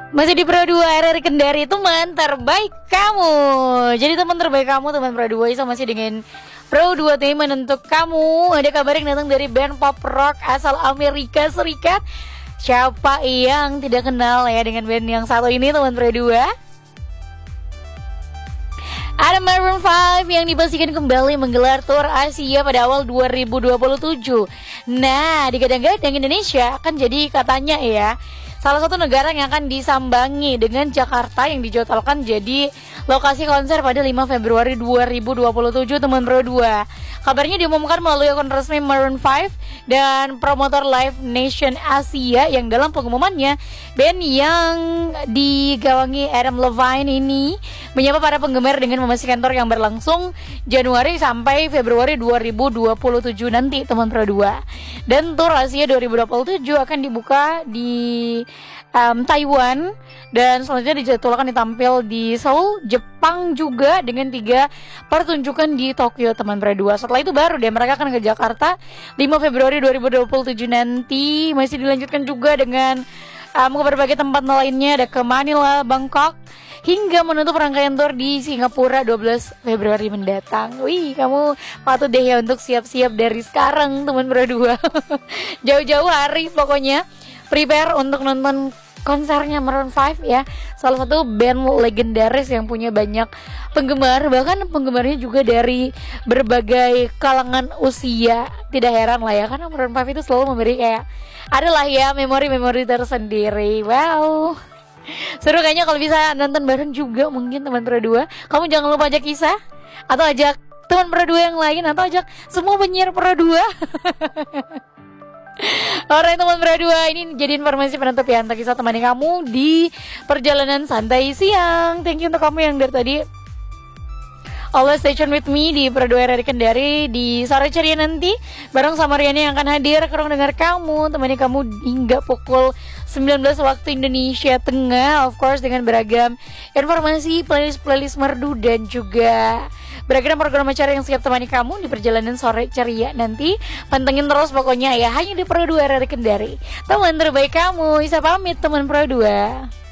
Masih di Pro 2 RRI Kendari, teman terbaik kamu. Jadi teman terbaik kamu, teman Pro 2 Isa masih dengan Pro 2 teman untuk kamu. Ada kabar yang datang dari band pop rock asal Amerika Serikat. Siapa yang tidak kenal ya dengan band yang satu ini, teman Pro 2? Ada Maroon 5 yang dipastikan kembali menggelar tour Asia pada awal 2027. Nah, digadang-gadang Indonesia akan jadi katanya ya salah satu negara yang akan disambangi dengan Jakarta yang dijadwalkan jadi lokasi konser pada 5 Februari 2027, teman Pro 2. Kabarnya diumumkan melalui akun resmi Maroon 5 dan promotor Live Nation Asia yang dalam pengumumannya band yang digawangi Adam Levine ini menyapa para penggemar dengan memastikan tour yang berlangsung Januari sampai Februari 2027 nanti, teman Pro 2. Dan tour Asia 2027 akan dibuka di Taiwan dan selanjutnya dijadwalkan ditampil di Seoul, Jepang juga dengan 3 pertunjukan di Tokyo, teman Pro 2. Setelah itu baru deh mereka akan ke Jakarta 5 Februari 2027 nanti. Masih dilanjutkan juga dengan ke berbagai tempat lainnya, ada ke Manila, Bangkok, hingga menutup rangkaian tour di Singapura 12 Februari mendatang. Wih, kamu patut deh ya untuk siap-siap dari sekarang, teman Pro 2. Jauh-jauh hari pokoknya prepare untuk nonton konsernya Maroon 5 ya. Salah satu band legendaris yang punya banyak penggemar, bahkan penggemarnya juga dari berbagai kalangan usia. Tidak heran lah ya, karena Maroon 5 itu selalu memberi kayak adalah ya memori-memori tersendiri. Wow, seru kayaknya kalau bisa nonton bareng juga mungkin, teman Pro 2. Kamu jangan lupa ajak Kisah atau ajak teman Pro 2 yang lain atau ajak semua penyiar Pro 2. Alright, teman Pro 2, ini jadi informasi penutup ya untuk Kisah temani kamu di perjalanan santai siang. Thank you untuk kamu yang dari tadi always stay tune with me di Pro 2 RRI Kendari. Di sore ceria nanti bareng sama Riani yang akan hadir ke ruang dengar kamu, temani kamu hingga pukul 19 waktu Indonesia Tengah. Of course dengan beragam informasi, playlist merdu dan juga beragam program acara yang siap temani kamu di perjalanan sore ceria nanti. Pantengin terus pokoknya ya, hanya di Pro 2 RRI Kendari, teman terbaik kamu. Isa pamit, teman Pro 2.